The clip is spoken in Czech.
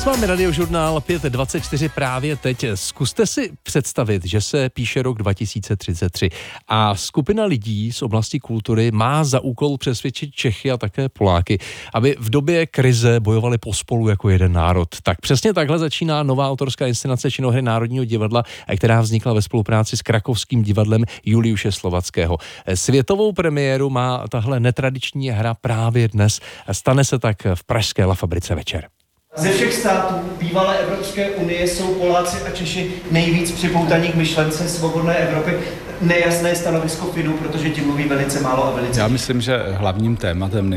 vámi Radiožurnál 5.24 právě teď. Zkuste si představit, že se píše rok 2033 a skupina lidí z oblasti kultury má za úkol přesvědčit Čechy a také Poláky, aby v době krize bojovali pospolu jako jeden národ. Tak přesně takhle začíná nová autorská inscenace činohry Národního divadla, která vznikla ve spolupráci s krakovským divadlem Juliuše Slovackého. Světovou premiéru má tahle netradiční hra právě dnes. Stane se tak v pražské La Fabrice večer. Ze všech států bývalé Evropské unie jsou Poláci a Češi nejvíc připoutaní k myšlence svobodné Evropy. Nejasné stanovisko Fidu, protože ti mluví velice málo a velice. Já myslím, že hlavním tématem